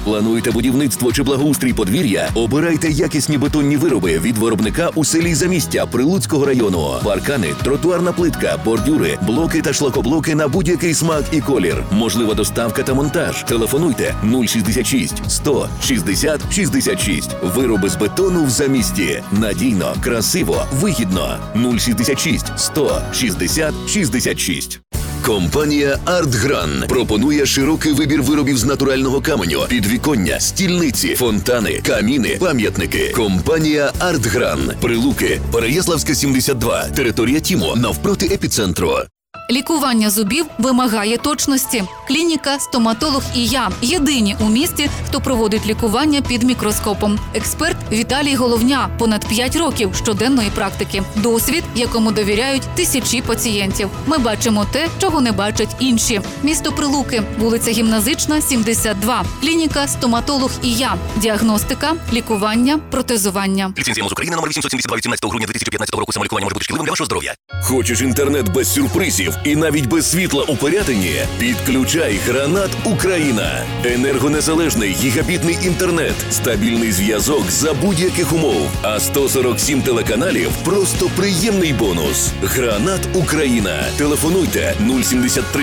Плануєте будівництво чи благоустрій подвір'я? Обирайте якісні бетонні вироби від виробника у селі Замістя Прилуцького району. Паркани, тротуарна плитка, бордюри, блоки та шлакоблоки на будь-який смак і колір. Можлива доставка та монтаж. Телефонуйте 066 100 60 66. Вироби з бетону в Замісті. Надійно, красиво, вигідно. 066 100 60 66. Компанія «Артгран» пропонує широкий вибір виробів з натурального каменю, підвіконня, стільниці, фонтани, каміни, пам'ятники. Компанія «Артгран». Прилуки, Переяславська, 72, територія ТІМО, навпроти епіцентру. Лікування зубів вимагає точності. Клініка «Стоматолог і я» – єдині у місті, хто проводить лікування під мікроскопом. Експерт Віталій Головня – понад 5 років щоденної практики. Досвід, якому довіряють тисячі пацієнтів. Ми бачимо те, чого не бачать інші. Місто Прилуки, вулиця Гімназична, 72. Клініка «Стоматолог і я». Діагностика, лікування, протезування. Ліцензія МОЗ України номер 872 від 17 грудня 2015 року. Самолікування може бути шкідливим для вашого здоров'я. Хочеш інтернет без сюрпризів і навіть без світла у Пирятині? Підключай Гранат Україна. Енергонезалежний гігабітний інтернет, стабільний зв'язок за будь-яких умов. А 147 телеканалів – просто приємний бонус. Гранат Україна. Телефонуйте 073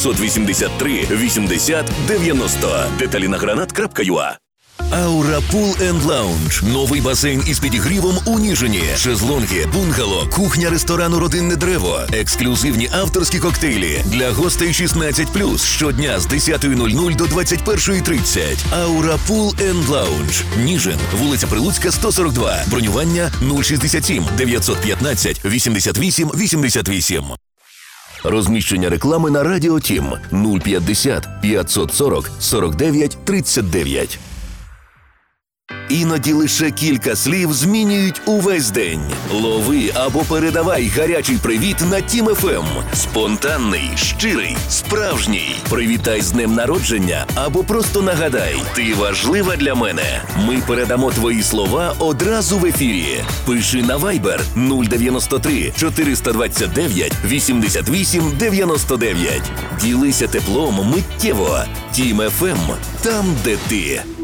783 80 90. Деталі на granat.ua. Аура Пул енд Лаунж. Новий басейн із підігрівом у Ніжині. Шезлонги, бунгало, кухня ресторану «Родинне дерево». Ексклюзивні авторські коктейлі. Для гостей 16+. Щодня з 10:00 до 21:30. Аура Пул енд Лаунж. Ніжин. Вулиця Прилуцька, 142. Бронювання 067 915 88 88. Розміщення реклами на Радіо Тім 050 540 49 39. Іноді лише кілька слів змінюють увесь день. Лови або передавай гарячий привіт на Тім ФМ. Спонтанний, щирий, справжній. Привітай з днем народження або просто нагадай: ти важлива для мене. Ми передамо твої слова одразу в ефірі. Пиши на Viber 093 429 88 99. Ділися теплом миттєво. Тім ФМ. Там, де ти.